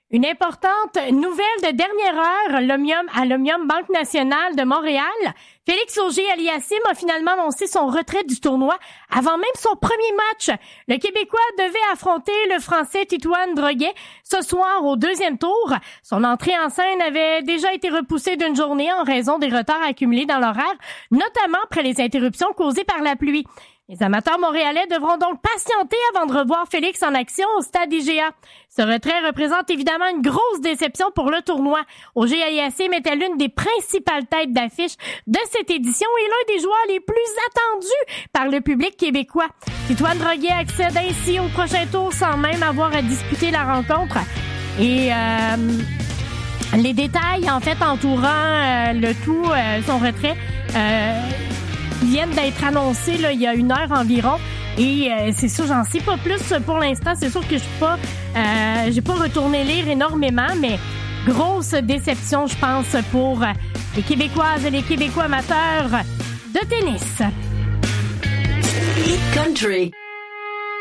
Une importante nouvelle de dernière heure à l'Omnium Banque Nationale de Montréal. Félix Auger-Aliassime a finalement annoncé son retrait du tournoi avant même son premier match. Le Québécois devait affronter le Français Titouan Droguet ce soir au deuxième tour. Son entrée en scène avait déjà été repoussée d'une journée en raison des retards accumulés dans l'horaire, notamment après les interruptions causées par la pluie. Les amateurs montréalais devront donc patienter avant de revoir Félix en action au stade IGA. Ce retrait représente évidemment une grosse déception pour le tournoi. Auger-Aliassime était l'une des principales têtes d'affiche de cette édition et l'un des joueurs les plus attendus par le public québécois. Titouan Droguet accède ainsi au prochain tour sans même avoir à disputer la rencontre. Et les détails en fait entourant le tout, son retrait, viennent d'être annoncés là, il y a une heure environ et c'est sûr, j'en sais pas plus pour l'instant. C'est sûr que j'ai pas retourné lire énormément, mais grosse déception, je pense, pour les Québécoises et les Québécois amateurs de tennis. Hit Country.